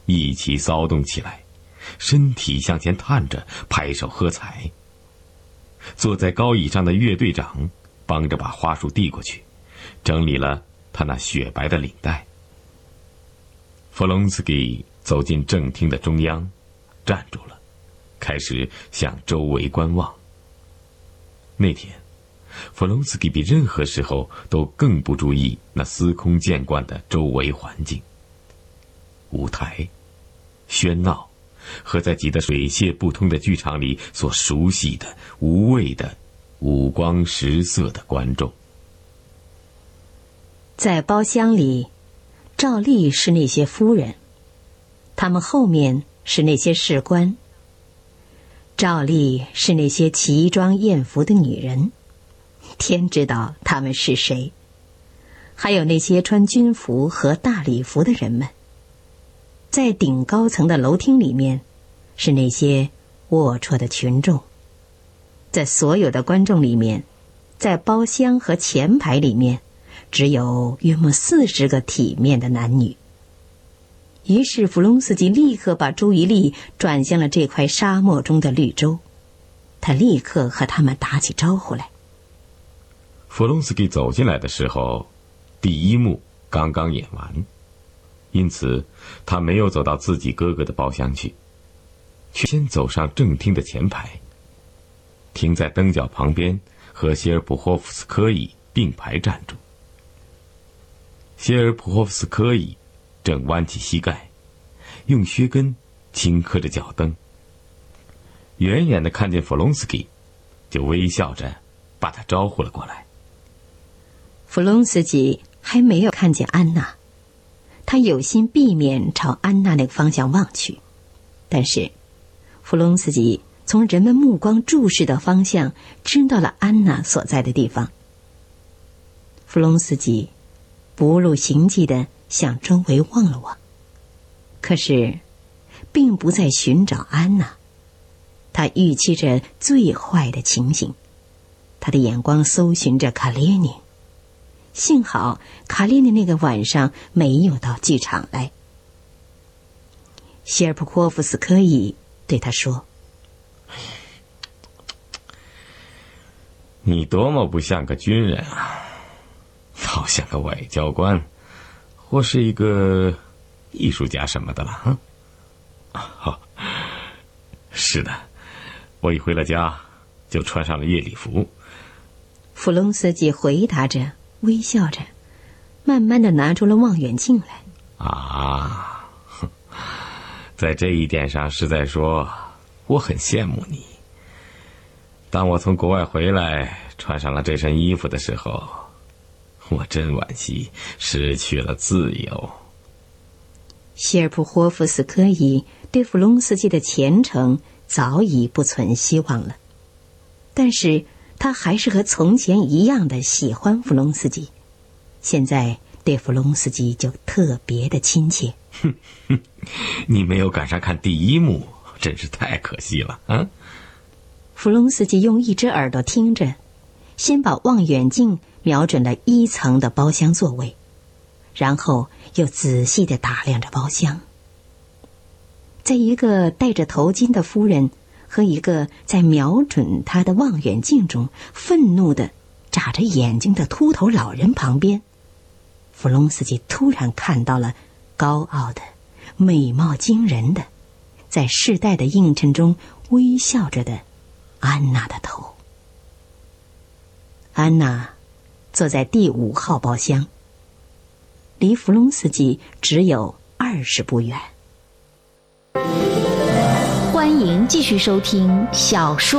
一起骚动起来，身体向前探着，拍手喝彩。坐在高椅上的乐队长帮着把花束递过去，整理了他那雪白的领带。弗隆斯基走进正厅的中央，站住了，开始向周围观望。那天弗隆斯基比任何时候都更不注意那司空见惯的周围环境。舞台、喧闹和在挤得水泄不通的剧场里所熟悉的无谓的五光十色的观众。 在包厢里，照例是那些夫人，他们后面是那些士官，照例是那些奇装艳服的女人，天知道他们是谁，还有那些穿军服和大礼服的人们。在顶高层的楼厅里面，是那些龌龊的群众。在所有的观众里面，在包厢和前排里面，只有约莫40个体面的男女。于是弗隆斯基立刻把注意力转向了这块沙漠中的绿洲，他立刻和他们打起招呼来。 弗隆斯基走进来的时候，第一幕刚刚演完，因此他没有走到自己哥哥的包厢去，却先走上正厅的前排，停在灯角旁边，和谢尔普霍夫斯科伊并排站住。谢尔普霍夫斯科伊正弯起膝盖，用靴跟轻磕着脚蹬。远远地看见弗隆斯基，就微笑着把他招呼了过来。 弗隆斯基还没有看见安娜，他有心避免朝安娜那个方向望去，但是弗隆斯基从人们目光注视的方向知道了安娜所在的地方。弗隆斯基不露形迹地向周围望了望，可是并不再寻找安娜。他预期着最坏的情形，他的眼光搜寻着卡列宁。幸好卡列宁那个晚上没有到剧场来。谢尔普霍夫斯科伊对他说： 你多么不像个军人啊，倒像个外交官，或是一个艺术家什么的了。是的，我一回了家就穿上了夜礼服。 弗隆斯基回答着，微笑着，慢慢地拿出了望远镜来。 在这一点上实在说，我很羡慕你。当我从国外回来，穿上了这身衣服的时候，我真惋惜失去了自由。 谢尔普霍夫斯科伊对弗隆斯基的前程早已不存希望了，但是他还是和从前一样的喜欢弗隆斯基，现在对弗隆斯基就特别的亲切。 你没有赶上看第一幕，真是太可惜了啊！ 弗隆斯基用一只耳朵听着，先把望远镜瞄准了1层的包厢座位，然后又仔细地打量着包厢。在一个戴着头巾的夫人和一个在瞄准他的望远镜中愤怒地眨着眼睛的秃头老人旁边，弗隆斯基突然看到了高傲的、美貌惊人的，在世代的映衬中微笑着的安娜的头。安娜坐在第5号包厢，离弗隆斯基只有20步远。 欢迎继续收听小说